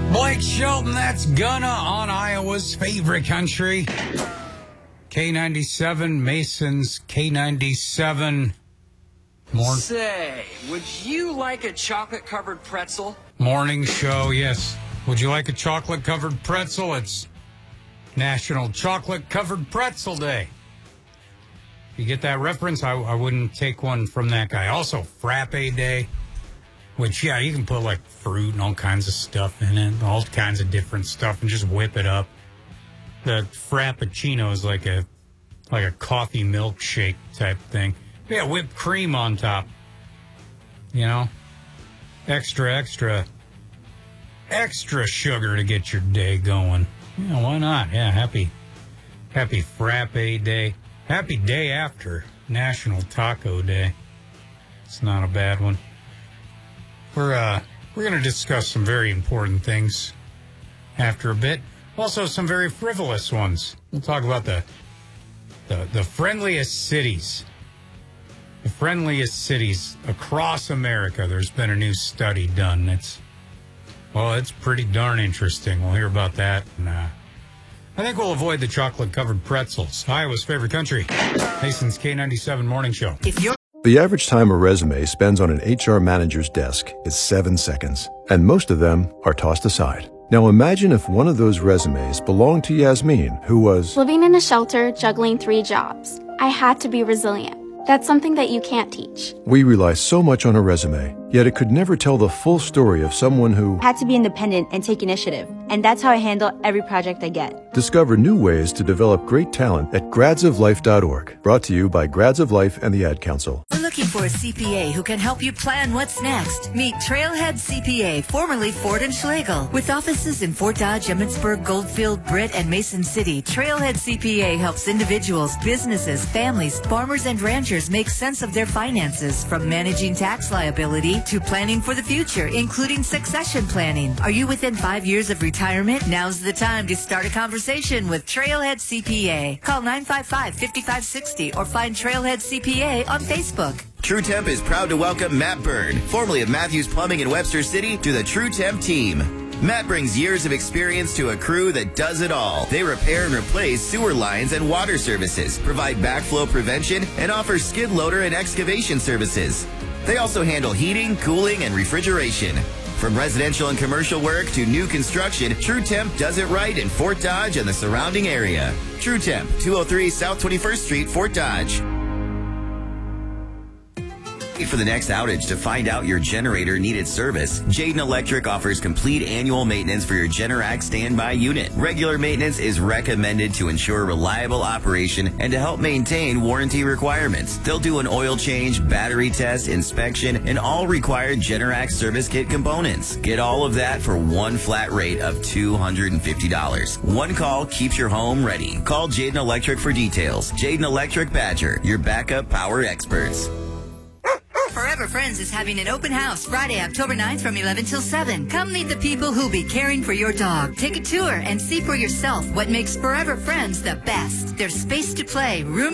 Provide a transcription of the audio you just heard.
Blake Shelton, that's Gunna on Iowa's favorite country. K97, Mason's K97. Say, would you like a chocolate-covered pretzel? Morning show, yes. Would you like a chocolate-covered pretzel? It's National Chocolate-Covered Pretzel Day. You get that reference? I wouldn't take one from that guy. Also, Frappe Day, which, yeah, you can put, like, fruit and all kinds of stuff in it, all kinds of different stuff, and just whip it up. The Frappuccino is like a coffee milkshake type thing. Yeah, whipped cream on top. You know? Extra sugar to get your day going. Yeah, why not? Yeah, happy Frappe Day. Happy day after National Taco Day. It's not a bad one. We're going to discuss some very important things after a bit. Also, some very frivolous ones. We'll talk about the friendliest cities. The friendliest cities across America. There's been a new study done. It's pretty darn interesting. We'll hear about that. And I think we'll avoid the chocolate-covered pretzels. Iowa's favorite country. Mason's K97 Morning Show. The average time a resume spends on an HR manager's desk is 7 seconds, and most of them are tossed aside. Now imagine if one of those resumes belonged to Yasmin, who was living in a shelter, juggling 3 jobs. I had to be resilient. That's something that you can't teach. We rely so much on a resume, yet it could never tell the full story of someone who had to be independent and take initiative. And that's how I handle every project I get. Discover new ways to develop great talent at gradsoflife.org. Brought to you by Grads of Life and the Ad Council. We're looking for a CPA who can help you plan what's next. Meet Trailhead CPA, formerly Ford and Schlegel. With offices in Fort Dodge, Emmitsburg, Goldfield, Britt, and Mason City, Trailhead CPA helps individuals, businesses, families, farmers, and ranchers make sense of their finances, from managing tax liability to planning for the future, including succession planning. Are you within 5 years of retirement? Now's the time to start a conversation with Trailhead CPA. Call 955-5560 or find Trailhead CPA on Facebook. True Temp is proud to welcome Matt Byrne, formerly of Matthews Plumbing in Webster City, to the True Temp team. Matt brings years of experience to a crew that does it all. They repair and replace sewer lines and water services, provide backflow prevention, and offer skid loader and excavation services. They also handle heating, cooling, and refrigeration. From residential and commercial work to new construction, True Temp does it right in Fort Dodge and the surrounding area. True Temp, 203 South 21st Street, Fort Dodge. For the next outage to find out your generator needed service, Jayden Electric offers complete annual maintenance for your Generac standby unit. Regular maintenance is recommended to ensure reliable operation and to help maintain warranty requirements. They'll do an oil change, battery test, inspection, and all required Generac service kit components. Get all of that for one flat rate of $250. One call keeps your home ready. Call Jayden Electric for details. Jayden Electric Badger, your backup power experts. Forever Friends is having an open house Friday, October 9th from 11 till 7. Come meet the people who'll be caring for your dog. Take a tour and see for yourself what makes Forever Friends the best. There's space to play, room